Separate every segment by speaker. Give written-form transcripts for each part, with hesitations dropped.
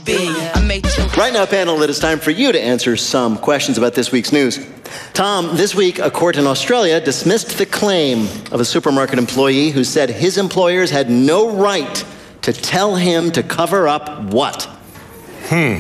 Speaker 1: be. I made you.
Speaker 2: Right now, panel, it is time for you to answer some questions about this week's news. Tom, this week, a court in Australia dismissed the claim of a supermarket employee who said his employers had no right to tell him to cover up what?
Speaker 3: He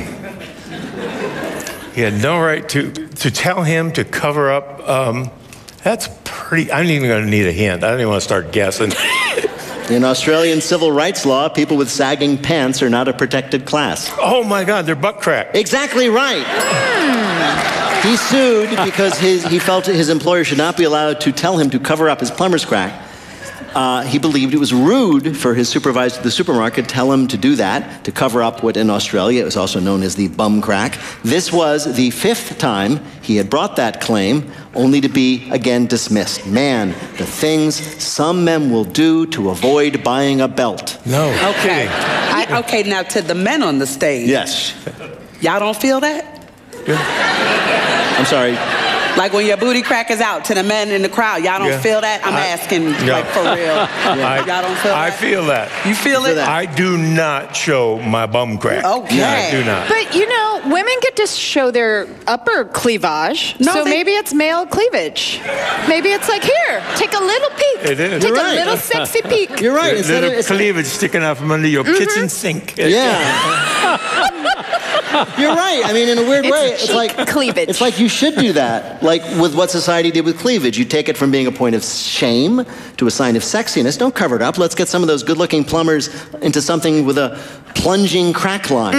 Speaker 3: had no right to tell him to cover up. That's pretty. I'm even going to need a hint. I don't even want to start guessing.
Speaker 2: In Australian civil rights law, people with sagging pants are not a protected class.
Speaker 3: Oh my God, they're butt crack.
Speaker 2: Exactly right. He sued because he felt his employer should not be allowed to tell him to cover up his plumber's crack. He believed it was rude for his supervisor at the supermarket to tell him to do that, to cover up what in Australia is also known as the bum crack. This was the 5th time he had brought that claim, only to be again dismissed. Man, the things some men will do to avoid buying a belt.
Speaker 3: No.
Speaker 4: Okay. Okay, now to the men on the stage.
Speaker 2: Yes.
Speaker 4: Y'all don't feel that?
Speaker 2: I'm sorry.
Speaker 4: Like when your booty crack is out, to the men in the crowd, y'all don't feel that? I'm asking, like, for real. Y'all don't feel that?
Speaker 3: I feel that.
Speaker 4: You feel it?
Speaker 3: I do not show my bum crack.
Speaker 4: Okay.
Speaker 3: No, I do not.
Speaker 5: But, you know, women get to show their upper cleavage, so maybe it's male cleavage. Maybe it's like, here, take a little peek.
Speaker 3: It is.
Speaker 5: Take a little sexy peek.
Speaker 2: You're right.
Speaker 3: Little cleavage sticking out from under your kitchen sink.
Speaker 2: Yeah. You're right. I mean, in a weird way, it's like
Speaker 5: cleavage.
Speaker 2: It's like you should do that. Like with what society did with cleavage. You take it from being a point of shame to a sign of sexiness. Don't cover it up. Let's get some of those good-looking plumbers into something with a plunging crack line.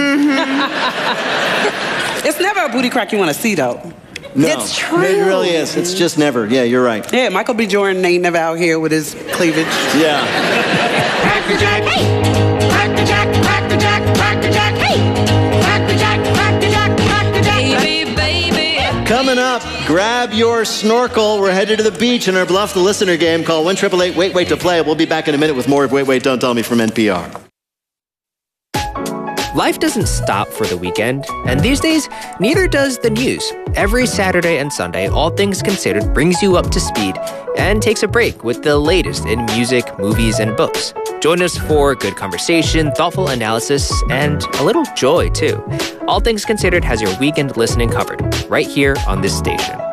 Speaker 4: It's never a booty crack you want to see, though.
Speaker 2: No,
Speaker 5: it's true.
Speaker 2: It really is. It's just never. Yeah, you're right.
Speaker 4: Yeah, Michael B. Jordan ain't never out here with his cleavage.
Speaker 2: Yeah.
Speaker 1: Crackerjack, hey! Crackerjack, crackerjack, crackerjack, hey! Crackerjack, crackerjack, crackerjack, baby, baby.
Speaker 2: Coming up, grab your snorkel. We're headed to the beach in our Bluff the Listener game. Call 1-888-WAIT-WAIT to play. We'll be back in a minute with more of Wait, Wait, Don't Tell Me from NPR.
Speaker 6: Life doesn't stop for the weekend, and these days, neither does the news. Every Saturday and Sunday, All Things Considered brings you up to speed and takes a break with the latest in music, movies, and books. Join us for good conversation, thoughtful analysis, and a little joy, too. All Things Considered has your weekend listening covered, right here on this station.